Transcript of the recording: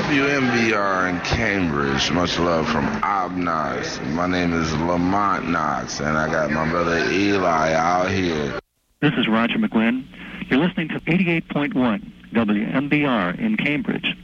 WMBR in Cambridge. Much love from Obnox. My name is Lamont Knox, and I got my brother Eli out here. This is Roger McGuinn. You're listening to 88.1 WMBR in Cambridge.